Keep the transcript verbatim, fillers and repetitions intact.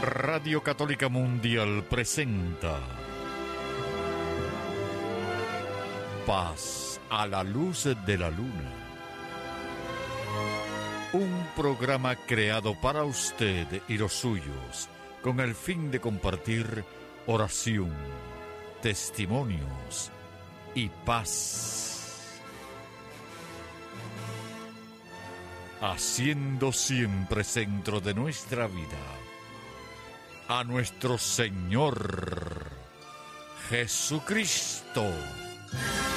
Radio Católica Mundial presenta Paz a la luz de la luna. Un programa creado para usted y los suyos con el fin de compartir oración, testimonios y paz. Haciendo siempre centro de nuestra vida a nuestro Señor Jesucristo.